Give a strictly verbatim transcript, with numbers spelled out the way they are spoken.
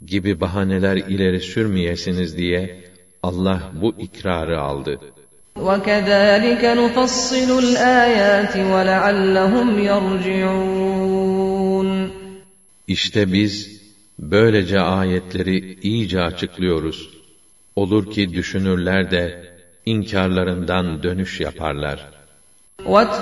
gibi bahaneler ileri sürmeyesiniz diye Allah bu ikrarı aldı. وَكَذَٰلِكَ نُفَصِّلُ الْآيَاتِ وَلَعَلَّهُمْ يَرْجِعُونَ İşte biz böylece ayetleri iyice açıklıyoruz. Olur ki düşünürler de inkârlarından dönüş yaparlar.